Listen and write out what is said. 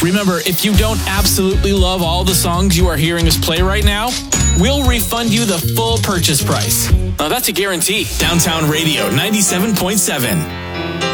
Remember, if you don't absolutely love all the songs you are hearing us play right now, we'll refund you the full purchase price. Now that's a guarantee. Downtown Radio 97.7.